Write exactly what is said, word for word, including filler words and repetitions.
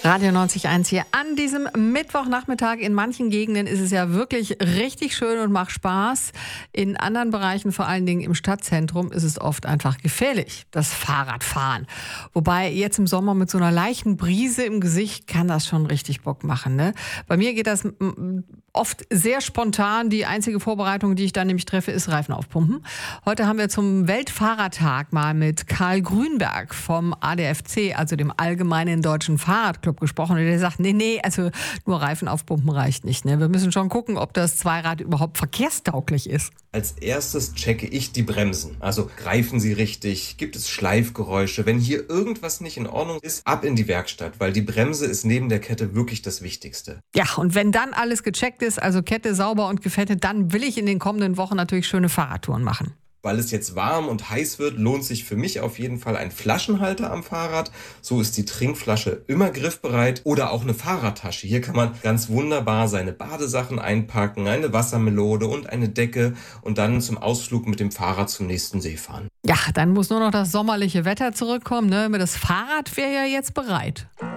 Radio neunzig Komma eins hier an diesem Mittwochnachmittag. In manchen Gegenden ist es ja wirklich richtig schön und macht Spaß. In anderen Bereichen, vor allen Dingen im Stadtzentrum, ist es oft einfach gefährlich, das Fahrradfahren. Wobei jetzt im Sommer mit so einer leichten Brise im Gesicht kann das schon richtig Bock machen, ne? Bei mir geht das oft sehr spontan. Die einzige Vorbereitung, die ich dann nämlich treffe, ist Reifen aufpumpen. Heute haben wir zum Weltfahrradtag mal mit Karl Grünberg vom A D F C, also dem Allgemeinen Deutschen Fahrradclub, gesprochen. Und der sagt, nee, nee, also nur Reifen aufpumpen reicht nicht. Ne? Wir müssen schon gucken, ob das Zweirad überhaupt verkehrstauglich ist. Als erstes checke ich die Bremsen. Also greifen sie richtig? Gibt es Schleifgeräusche? Wenn hier irgendwas nicht in Ordnung ist, ab in die Werkstatt, weil die Bremse ist neben der Kette wirklich das Wichtigste. Ja, und wenn dann alles gecheckt ist, also Kette sauber und gefettet, dann will ich in den kommenden Wochen natürlich schöne Fahrradtouren machen. Weil es jetzt warm und heiß wird, lohnt sich für mich auf jeden Fall ein Flaschenhalter am Fahrrad. So ist die Trinkflasche immer griffbereit. Oder auch eine Fahrradtasche. Hier kann man ganz wunderbar seine Badesachen einpacken, eine Wassermelone und eine Decke und dann zum Ausflug mit dem Fahrrad zum nächsten See fahren. Ja, dann muss nur noch das sommerliche Wetter zurückkommen, ne? Das Fahrrad wäre ja jetzt bereit.